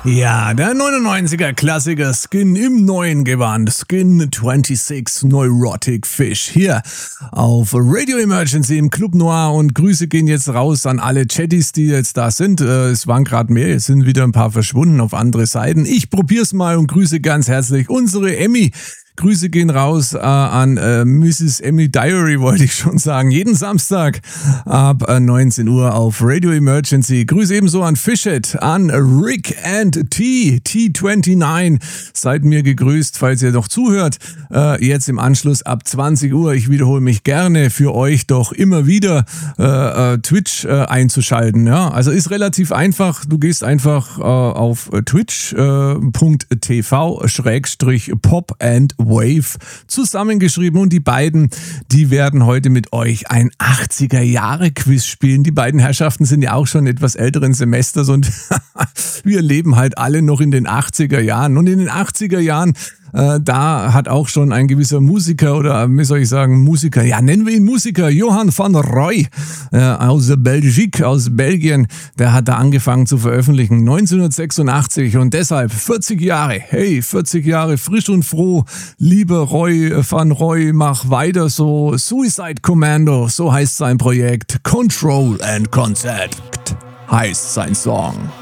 Ja, der 99er Klassiker Skin im neuen Gewand. Skin 26 Neurotic Fish hier auf Radio Emergency im Club Noir. Und Grüße gehen jetzt raus an alle Chatties, die jetzt da sind. Es waren gerade mehr, jetzt sind wieder ein paar verschwunden auf andere Seiten. Ich probier's mal und grüße ganz herzlich unsere Emmy. Grüße gehen raus an Mrs. Emmy Diary, wollte ich schon sagen. Jeden Samstag ab 19 Uhr auf Radio Emergency. Grüße ebenso an Fishhead, an Rick and T29. Seid mir gegrüßt, falls ihr noch zuhört. Jetzt im Anschluss ab 20 Uhr. Ich wiederhole mich gerne für euch doch immer wieder Twitch einzuschalten. Ja? Also ist relativ einfach. Du gehst einfach auf twitch.tv/Pop and Wave zusammengeschrieben und die beiden, die werden heute mit euch ein 80er-Jahre-Quiz spielen. Die beiden Herrschaften sind ja auch schon etwas älteren Semesters und wir leben halt alle noch in den 80er Jahren. Und in den 80er Jahren da hat auch schon ein gewisser Musiker oder, wie soll ich sagen, Musiker, ja, nennen wir ihn Musiker, Johan van Roy aus Belgique, aus Belgien, der hat da angefangen zu veröffentlichen, 1986 und deshalb 40 Jahre, hey, 40 Jahre frisch und froh, lieber Roy van Roy, mach weiter so, Suicide Commando, so heißt sein Projekt, Control and Concept heißt sein Song.